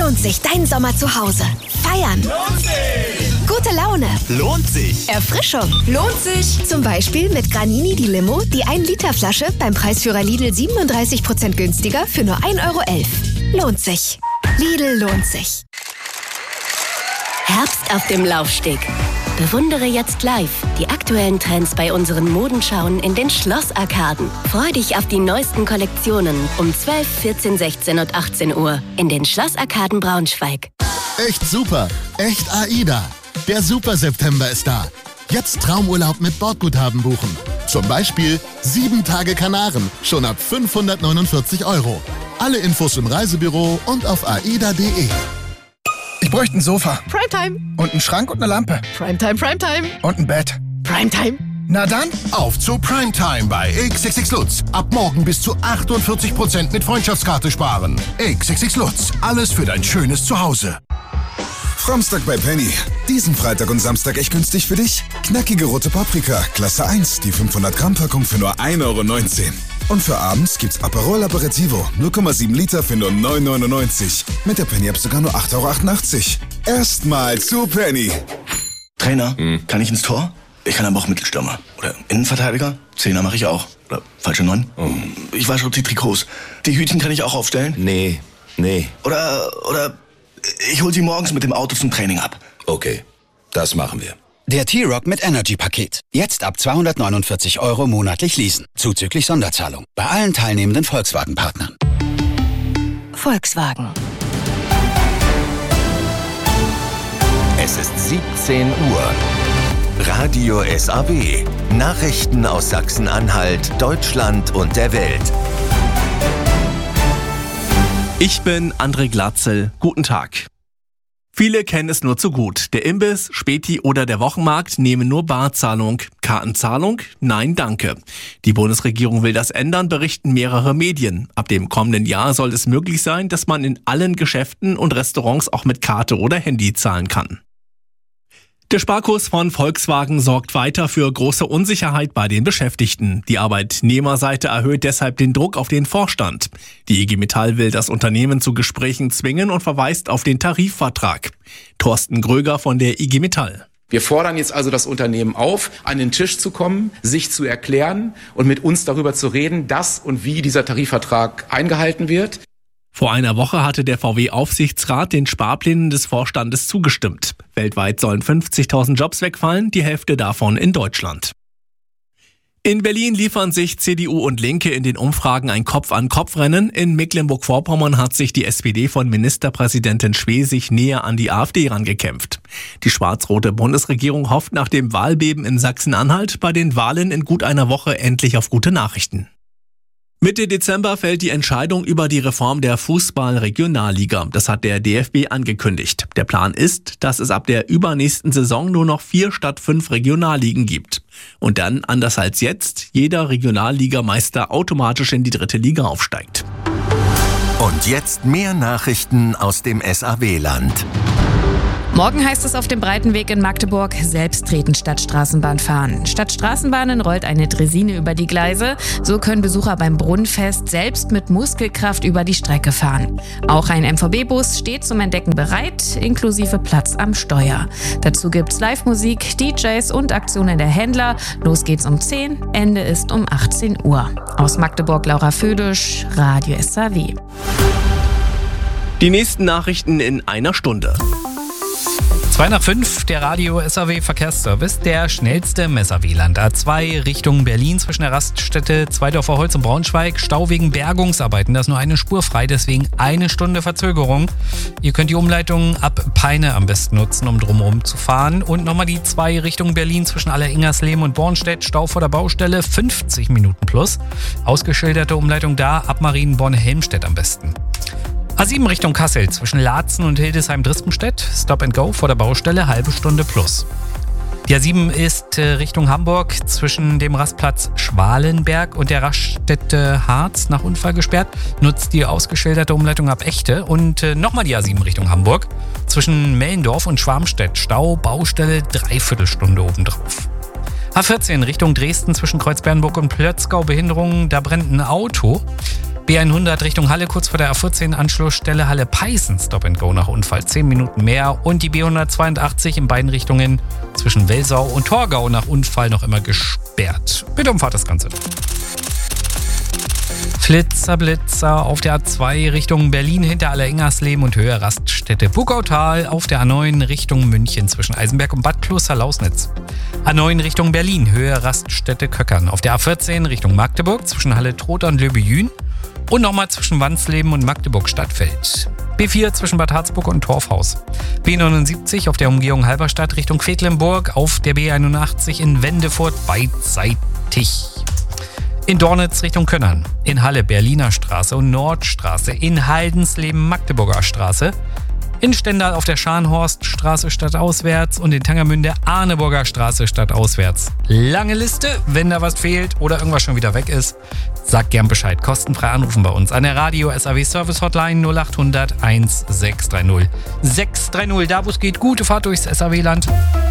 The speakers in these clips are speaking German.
lohnt sich dein Sommer zu Hause. Feiern. Lohnt sich. Gute Laune. Lohnt sich. Erfrischung. Lohnt sich. Zum Beispiel mit Granini die Limo, die 1-Liter-Flasche beim Preisführer Lidl 37% günstiger für nur 1,11 €. Lohnt sich. Lidl lohnt sich. Herbst auf dem Laufsteg. Bewundere jetzt live die aktuellen Trends bei unseren Modenschauen in den Schlossarkaden. Freu dich auf die neuesten Kollektionen um 12, 14, 16 und 18 Uhr in den Schlossarkaden Braunschweig. Echt super, echt AIDA. Der Super September ist da. Jetzt Traumurlaub mit Bordguthaben buchen. Zum Beispiel 7 Tage Kanaren, schon ab 549 €. Alle Infos im Reisebüro und auf aida.de. Ich bräuchte ein Sofa. Primetime. Und einen Schrank und eine Lampe. Primetime, Primetime. Und ein Bett. Primetime. Na dann, auf zu Primetime bei XXX Lutz. Ab morgen bis zu 48% mit Freundschaftskarte sparen. XXX Lutz, alles für dein schönes Zuhause. Samstag bei Penny. Diesen Freitag und Samstag echt günstig für dich? Knackige rote Paprika, Klasse 1, die 500-Gramm-Packung für nur 1,19 €. Und für abends gibt's Aperol Aperitivo, 0,7 Liter für nur 9,99 €. Mit der Penny-App sogar nur 8,88 €. Erstmal zu Penny. Trainer, kann ich ins Tor? Ich kann aber auch Mittelstürmer. Oder Innenverteidiger? Zehner mache ich auch. Oder falsche 9? Ich wasche die Trikots. Die Hütchen kann ich auch aufstellen? Nee. Oder ich hol sie morgens mit dem Auto zum Training ab. Okay, das machen wir. Der T-Rock mit Energy-Paket. Jetzt ab 249 € monatlich leasen. Zuzüglich Sonderzahlung. Bei allen teilnehmenden Volkswagen-Partnern. Volkswagen. Es ist 17 Uhr. Radio SAW. Nachrichten aus Sachsen-Anhalt, Deutschland und der Welt. Ich bin André Glatzel. Guten Tag. Viele kennen es nur zu gut. Der Imbiss, Späti oder der Wochenmarkt nehmen nur Barzahlung. Kartenzahlung? Nein, danke. Die Bundesregierung will das ändern, berichten mehrere Medien. Ab dem kommenden Jahr soll es möglich sein, dass man in allen Geschäften und Restaurants auch mit Karte oder Handy zahlen kann. Der Sparkurs von Volkswagen sorgt weiter für große Unsicherheit bei den Beschäftigten. Die Arbeitnehmerseite erhöht deshalb den Druck auf den Vorstand. Die IG Metall will das Unternehmen zu Gesprächen zwingen und verweist auf den Tarifvertrag. Thorsten Gröger von der IG Metall. Wir fordern jetzt also das Unternehmen auf, an den Tisch zu kommen, sich zu erklären und mit uns darüber zu reden, dass und wie dieser Tarifvertrag eingehalten wird. Vor einer Woche hatte der VW-Aufsichtsrat den Sparplänen des Vorstandes zugestimmt. Weltweit sollen 50.000 Jobs wegfallen, die Hälfte davon in Deutschland. In Berlin liefern sich CDU und Linke in den Umfragen ein Kopf-an-Kopf-Rennen. In Mecklenburg-Vorpommern hat sich die SPD von Ministerpräsidentin Schwesig näher an die AfD rangekämpft. Die schwarz-rote Bundesregierung hofft nach dem Wahlbeben in Sachsen-Anhalt bei den Wahlen in gut einer Woche endlich auf gute Nachrichten. Mitte Dezember fällt die Entscheidung über die Reform der Fußball-Regionalliga. Das hat der DFB angekündigt. Der Plan ist, dass es ab der übernächsten Saison nur noch 4 statt 5 Regionalligen gibt. Und dann, anders als jetzt, jeder Regionalligameister automatisch in die 3. Liga aufsteigt. Und jetzt mehr Nachrichten aus dem SAW-Land. Morgen heißt es auf dem Breitenweg in Magdeburg selbstredend statt Straßenbahn fahren. Statt Straßenbahnen rollt eine Draisine über die Gleise. So können Besucher beim Brunnenfest selbst mit Muskelkraft über die Strecke fahren. Auch ein MVB-Bus steht zum Entdecken bereit, inklusive Platz am Steuer. Dazu gibt's Live-Musik, DJs und Aktionen der Händler. Los geht's um 10, Ende ist um 18 Uhr. Aus Magdeburg Laura Födisch, Radio SAW. Die nächsten Nachrichten in einer Stunde. 2 nach 5, der Radio SAW Verkehrsservice, der schnellste im SAW-Land. A2 Richtung Berlin zwischen der Raststätte Zweidorfer Holz und Braunschweig. Stau wegen Bergungsarbeiten, da ist nur eine Spur frei, deswegen 1 Stunde Verzögerung. Ihr könnt die Umleitung ab Peine am besten nutzen, um drumherum zu fahren. Und nochmal die 2 Richtung Berlin zwischen Alleringersleben und Bornstedt. Stau vor der Baustelle, 50 Minuten plus. Ausgeschilderte Umleitung da, ab Marienborn-Helmstedt am besten. A7 Richtung Kassel zwischen Laatzen und Hildesheim-Drispenstedt. Stop and Go vor der Baustelle, halbe Stunde plus. Die A7 ist Richtung Hamburg zwischen dem Rastplatz Schwalenberg und der Raststätte Harz nach Unfall gesperrt. Nutzt die ausgeschilderte Umleitung ab Echte. Und nochmal die A7 Richtung Hamburg zwischen Mellendorf und Schwarmstedt. Stau, Baustelle, 3/4 Stunde obendrauf. A14 Richtung Dresden zwischen Kreuzbernburg und Plötzgau, Behinderungen, da brennt ein Auto. B100 Richtung Halle, kurz vor der A14 Anschlussstelle Halle-Peißen, Stop and Go nach Unfall, 10 Minuten mehr. Und die B182 in beiden Richtungen zwischen Welsau und Torgau nach Unfall noch immer gesperrt. Bitte umfahrt das Ganze. Flitzer auf der A2 Richtung Berlin hinter Aller-Ingersleben und Höhe Raststätte Bugautal, auf der A9 Richtung München zwischen Eisenberg und Bad Kloster-Lausnitz. A9 Richtung Berlin, Höhe Raststätte Köckern. Auf der A14 Richtung Magdeburg zwischen Halle-Trotha und Löbejün und nochmal zwischen Wansleben und Magdeburg-Stadtfeld. B4 zwischen Bad Harzburg und Torfhaus. B79 auf der Umgehung Halberstadt Richtung Quedlinburg, auf der B81 in Wendefurt beidseitig. In Dornitz Richtung Könnern, in Halle Berliner Straße und Nordstraße, in Haldensleben Magdeburger Straße, in Stendal auf der Scharnhorststraße stadtauswärts und in Tangermünde Arneburger Straße stadtauswärts. Lange Liste, wenn da was fehlt oder irgendwas schon wieder weg ist, sagt gern Bescheid. Kostenfrei anrufen bei uns an der Radio SAW Service Hotline 0800 1630 630. Da wo es geht, gute Fahrt durchs SAW-Land.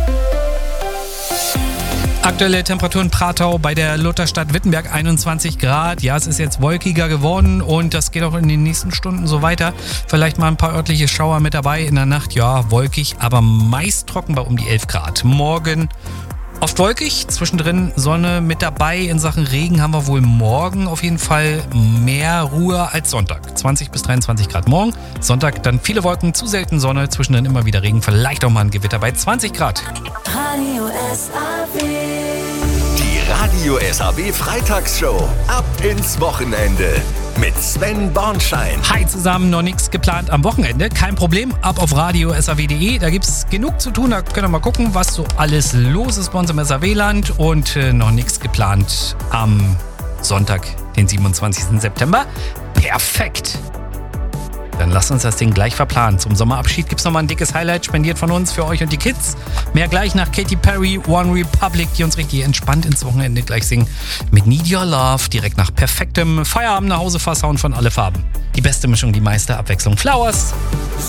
Aktuelle Temperaturen Pratau bei der Lutherstadt Wittenberg 21 Grad. Ja, es ist jetzt wolkiger geworden und das geht auch in den nächsten Stunden so weiter. Vielleicht mal ein paar örtliche Schauer mit dabei in der Nacht. Ja, wolkig, aber meist trocken bei um die 11 Grad. Morgen oft wolkig, zwischendrin Sonne mit dabei. In Sachen Regen haben wir wohl morgen auf jeden Fall mehr Ruhe als Sonntag. 20 bis 23 Grad morgen. Sonntag dann viele Wolken, zu selten Sonne, zwischendrin immer wieder Regen, vielleicht auch mal ein Gewitter bei 20 Grad. Radio SAW. Die Radio SAW Freitagsshow. Ab ins Wochenende. Mit Sven Bornschein. Hi zusammen, noch nichts geplant am Wochenende. Kein Problem, ab auf radiosaw.de. Da gibt es genug zu tun. Da könnt ihr mal gucken, was so alles los ist bei uns im SAW-Land. Und noch nichts geplant am Sonntag, den 27. September. Perfekt. Dann lasst uns das Ding gleich verplanen. Zum Sommerabschied gibt es nochmal ein dickes Highlight, spendiert von uns für euch und die Kids. Mehr gleich nach Katy Perry, One Republic, die uns richtig entspannt ins Wochenende gleich singen. Mit Need Your Love, direkt nach perfektem Feierabend nach Hause Sound von Alle Farben. Die beste Mischung, die meiste Abwechslung. Flowers!